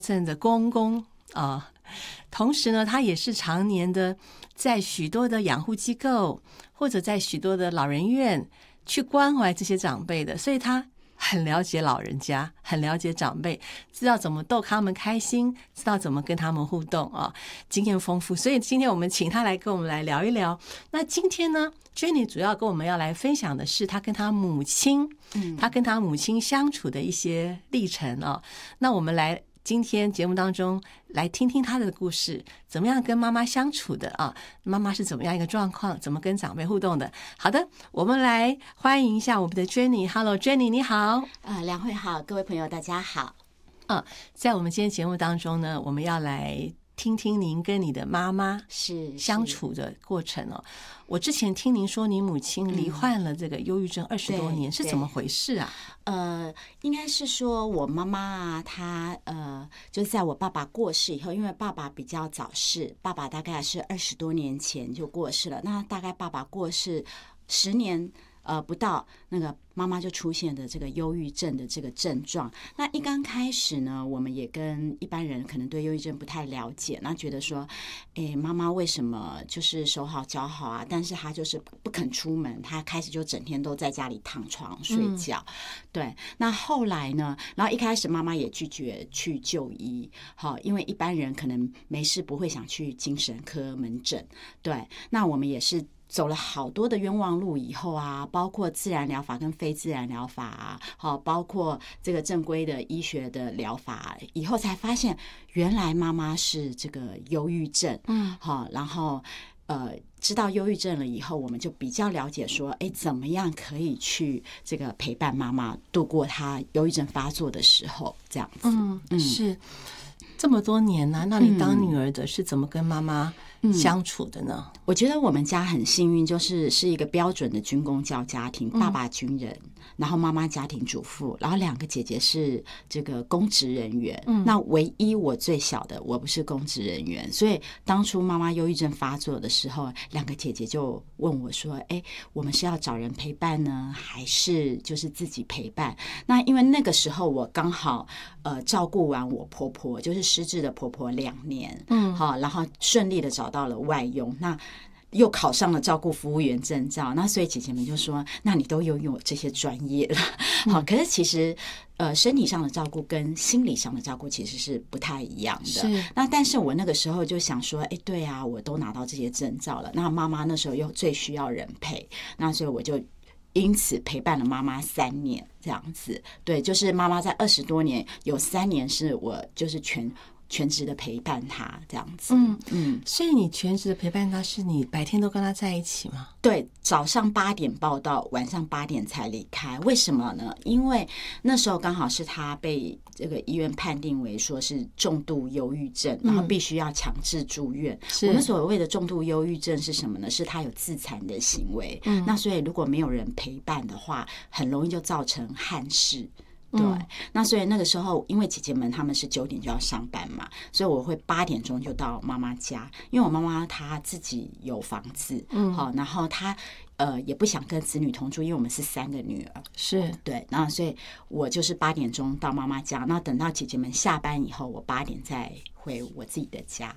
症的公公啊，同时呢，他也是常年的在许多的养护机构或者在许多的老人院去关怀这些长辈的，所以他很了解老人家，很了解长辈，知道怎么逗他们开心，知道怎么跟他们互动啊，经验丰富。所以今天我们请他来跟我们来聊一聊。那今天呢 Jenny 主要跟我们要来分享的是他跟他母亲相处的一些历程啊。那我们来今天节目当中来听听他的故事，怎么样跟妈妈相处的啊？妈妈是怎么样一个状况？怎么跟长辈互动的？好的，我们来欢迎一下我们的 Jenny。Hello Jenny， 你好。 梁慧好，各位朋友大家好。 在我们今天节目当中呢，我们要来听听您跟你的妈妈相处的过程哦。我之前听您说你母亲罹患了这个忧郁症20多年，是怎么回事啊？ 应该是说我妈妈啊，她就是在我爸爸过世以后，因为爸爸比较早逝，爸爸大概是20多年前就过世了。那大概爸爸过世10年。不到，那个妈妈就出现的这个忧郁症的这个症状。那一刚开始呢，我们也跟一般人可能对忧郁症不太了解，那觉得说，妈妈为什么就是手好脚好啊？但是她就是不肯出门，她开始就整天都在家里躺床睡觉。对，那后来呢？然后一开始妈妈也拒绝去就医，好，因为一般人可能没事不会想去精神科门诊。对，那我们也是。走了好多的冤枉路以后啊，包括自然疗法跟非自然疗法啊，好，包括这个正规的医学的疗法，以后才发现原来妈妈是这个忧郁症，好，然后知道忧郁症了以后，我们就比较了解说，怎么样可以去这个陪伴妈妈度过她忧郁症发作的时候，这样子， 是这么多年啊，那你当女儿的是怎么跟妈妈相处的呢？ 我觉得我们家很幸运，是一个标准的军公教家庭，爸爸军人，然后妈妈家庭主妇，然后2个姐姐是这个公职人员。那唯一我最小的，我不是公职人员，所以当初妈妈忧郁症发作的时候，2个姐姐就问我说：“我们是要找人陪伴呢，还是就是自己陪伴？”那因为那个时候我刚好照顾完我婆婆，就是失智的婆婆2年，好，然后顺利的找到了外佣，那又考上了照顾服务员证照，那所以姐姐们就说：“那你都拥有这些专业了。”好，可是其实身体上的照顾跟心理上的照顾其实是不太一样的。那但是我那个时候就想说，对啊，我都拿到这些证照了，那妈妈那时候又最需要人陪，那所以我就因此陪伴了妈妈3年这样子。对，就是妈妈在20多年有3年是我就是全职的陪伴他这样子。 所以你全职的陪伴他，是你白天都跟他在一起吗？ 对，早上8点报到，晚上8点才离开。为什么呢？因为那时候刚好是他被这个医院判定为说是重度忧郁症，然后必须要强制住院。我们所谓的重度忧郁症是什么呢？是他有自残的行为。那所以如果没有人陪伴的话，很容易就造成憾事。对，那所以那个时候，因为姐姐们她们是9点就要上班嘛，所以我会8点钟就到妈妈家，因为我妈妈她自己有房子，好，然后她也不想跟子女同住，因为我们是3个女儿， 是对， 那所以我就是8点钟到妈妈家，那等到姐姐们下班以后，我8点再回我自己的家。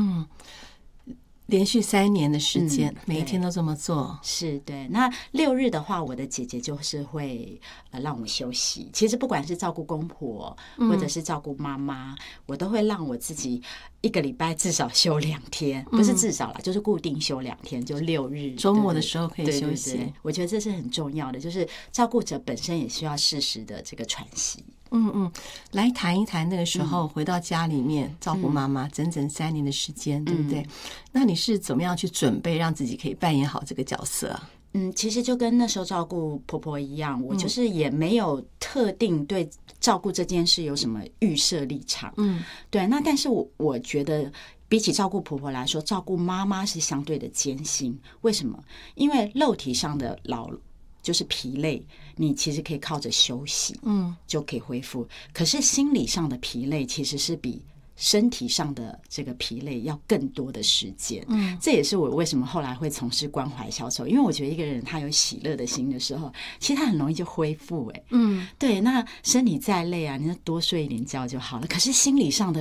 连续3年的时间，每一天都这么做。 是，对。那6日的话，我的姐姐就是会让我休息。其实不管是照顾公婆，或者是照顾妈妈，我都会让我自己1个礼拜至少休2天，不是至少啦，就是固定休2天，就6日。 周末的时候可以休息。 对，我觉得这是很重要的，就是照顾者本身也需要适时的这个喘息。 来谈一谈那个时候回到家里面照顾妈妈整整3年的时间，对不对？那你是怎么样去准备让自己可以扮演好这个角色啊？ 其实就跟那时候照顾婆婆一样，我就是也没有特定对照顾这件事有什么预设立场。对。那但是我觉得比起照顾婆婆来说，照顾妈妈是相对的艰辛。为什么？因为肉体上的就是疲累，你其实可以靠着休息，就可以恢复。可是心理上的疲累其实是比身体上的这个疲累要更多的时间。这也是我为什么后来会从事关怀小丑，因为我觉得一个人他有喜乐的心的时候，其实他很容易就恢复。对，那身体再累啊，你就多睡一点觉就好了。可是心理上的